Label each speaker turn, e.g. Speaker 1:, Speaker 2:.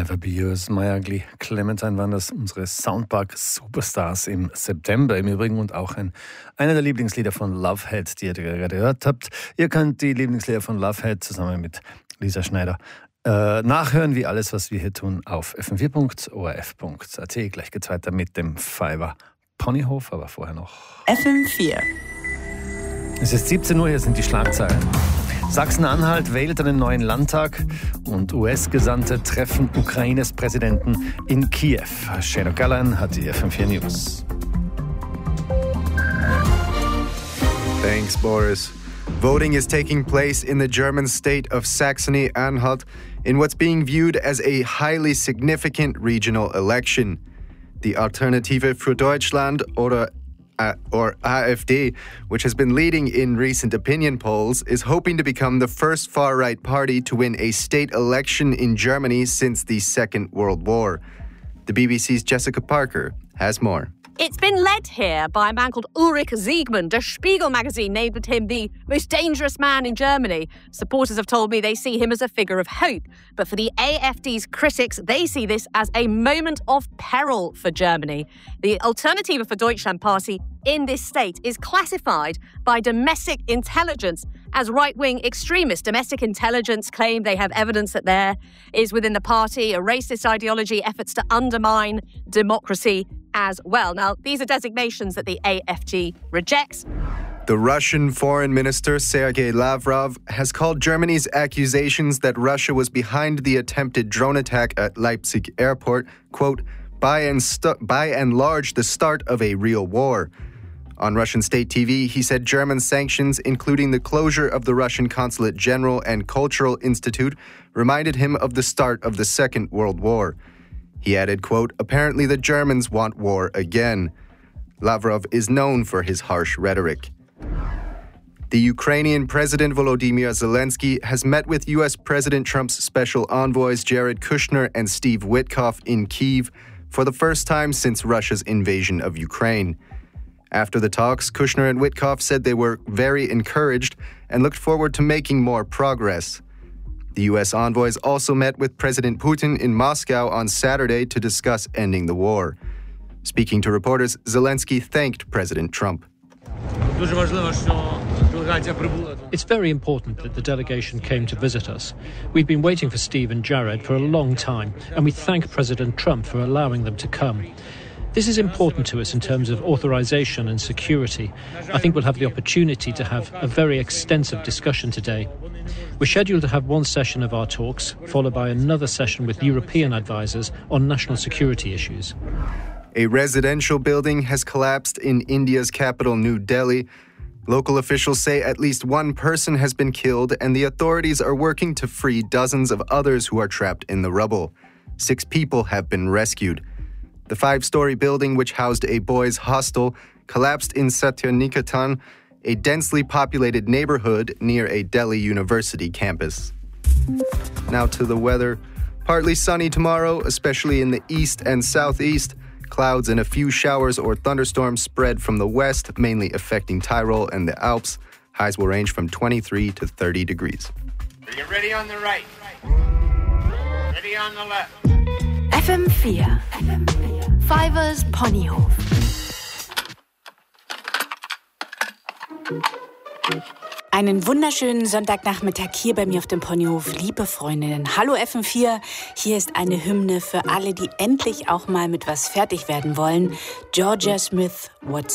Speaker 1: Never Be Yours, Maya Clementine waren das, unsere Soundpark-Superstars im September im Übrigen und auch einer der Lieblingslieder von Lovehead, die ihr gerade gehört habt. Ihr könnt die Lieblingslieder von Lovehead zusammen mit Lisa Schneider nachhören, wie alles, was wir hier tun, auf fm4.orf.at. Gleich geht's weiter mit dem Fiverr Ponyhof, aber vorher noch
Speaker 2: FM4.
Speaker 1: Es ist 17 Uhr, hier sind die Schlagzeilen. Sachsen-Anhalt wählt einen neuen Landtag und US-Gesandte treffen Ukraines Präsidenten in Kiew. Shane O'Callaghan hat die FM4 News.
Speaker 3: Thanks, Boris. Voting is taking place in the German state of Saxony-Anhalt in what's being viewed as a highly significant regional election. The Alternative für Deutschland, or AfD, which has been leading in recent opinion polls, is hoping to become the first far-right party to win a state election in Germany since the Second World War. The BBC's Jessica Parker has more.
Speaker 4: It's been led here by a man called Ulrich Siegmann. Der Spiegel magazine named him the most dangerous man in Germany. Supporters have told me they see him as a figure of hope. But for the AfD's critics, they see this as a moment of peril for Germany. The Alternative für Deutschland party in this state is classified by domestic intelligence as right-wing extremists. Domestic intelligence claim they have evidence that there is within the party a racist ideology, efforts to undermine democracy as well. Now, these are designations that the AfD rejects.
Speaker 3: The Russian Foreign Minister Sergei Lavrov has called Germany's accusations that Russia was behind the attempted drone attack at Leipzig airport, quote, by and large the start of a real war. On Russian state TV, he said German sanctions, including the closure of the Russian Consulate General and Cultural Institute, reminded him of the start of the Second World War. He added, quote, apparently the Germans want war again. Lavrov is known for his harsh rhetoric. The Ukrainian President Volodymyr Zelensky has met with U.S. President Trump's special envoys Jared Kushner and Steve Witkoff in Kyiv for the first time since Russia's invasion of Ukraine. After the talks, Kushner and Witkoff said they were very encouraged and looked forward to making more progress. The U.S. envoys also met with President Putin in Moscow on Saturday to discuss ending the war. Speaking to reporters, Zelensky thanked President Trump.
Speaker 5: It's very important that the delegation came to visit us. We've been waiting for Steve and Jared for a long time, and we thank President Trump for allowing them to come. This is important to us in terms of authorization and security. I think we'll have the opportunity to have a very extensive discussion today. We're scheduled to have one session of our talks, followed by another session with European advisors on national security issues.
Speaker 3: A residential building has collapsed in India's capital, New Delhi. Local officials say at least one person has been killed, and the authorities are working to free dozens of others who are trapped in the rubble. 6 people have been rescued. The 5-story building, which housed a boys' hostel, collapsed in Satyanikatan, a densely populated neighborhood near a Delhi University campus. Now to the weather. Partly sunny tomorrow, especially in the east and southeast. Clouds and a few showers or thunderstorms spread from the west, mainly affecting Tyrol and the Alps. Highs will range from 23 to 30 degrees.
Speaker 6: Are you ready on the right? Ready on the left?
Speaker 2: FM4. Fiverr's Ponyhof. Einen wunderschönen Sonntagnachmittag hier bei mir auf dem Ponyhof, liebe Freundinnen. Hallo FM4, hier ist eine Hymne für alle, die endlich auch mal mit was fertig werden wollen. Georgia Smith, What's